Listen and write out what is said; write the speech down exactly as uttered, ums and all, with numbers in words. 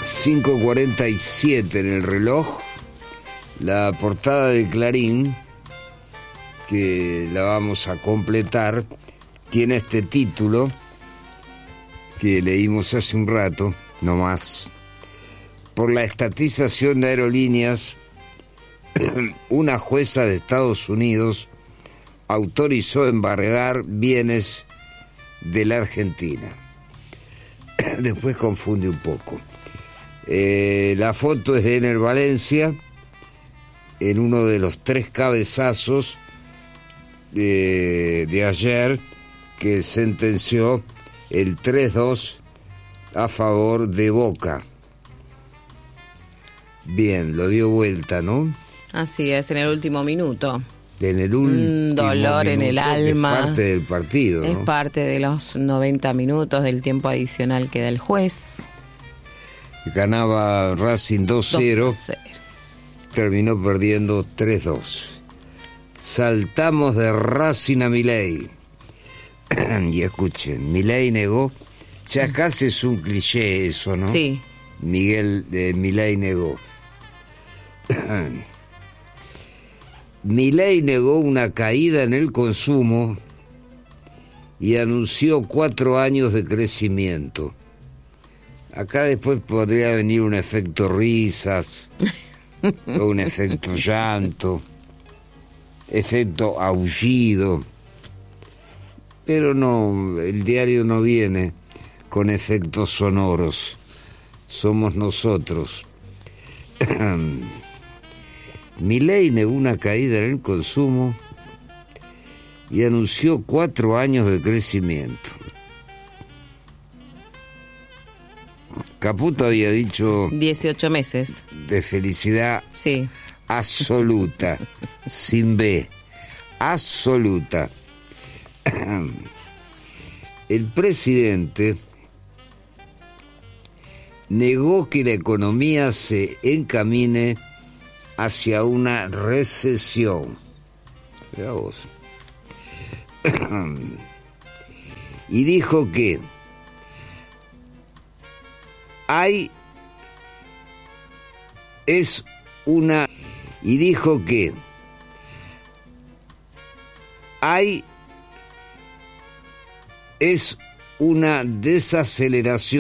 cinco cuarenta y siete en el reloj. La portada de Clarín, que la vamos a completar, tiene este título que leímos hace un rato, no más. Por la estatización de aerolíneas, una jueza de Estados Unidos autorizó embargar bienes de la Argentina. Después confunde un poco. Eh, la foto es de Ener Valencia en uno de los tres cabezazos de, de ayer, que sentenció el tres dos a favor de Boca. Bien, lo dio vuelta, ¿no? Así es, en el último minuto. En el último Un dolor minuto, en el alma. Es parte del partido, ¿no? Es parte de los noventa minutos del tiempo adicional que da el juez. Ganaba Racing dos cero. dos a cero. Terminó perdiendo tres dos. Saltamos de Racing a Milei. Y escuchen, Milei negó. Ya casi es un cliché eso, ¿no? Sí. Miguel de Milei negó. Milei negó una caída en el consumo y anunció cuatro años de crecimiento. Acá después podría venir un efecto risas, o un efecto llanto, efecto aullido, pero no, el diario no viene con efectos sonoros, somos nosotros. Milei negó una caída en el consumo y anunció cuatro años de crecimiento. Caputo había dicho dieciocho meses. De felicidad sí. absoluta, sin B, absoluta. El presidente negó que la economía se encamine hacia una recesión. Mirá vos. Y dijo que hay es una y dijo que hay es una desaceleración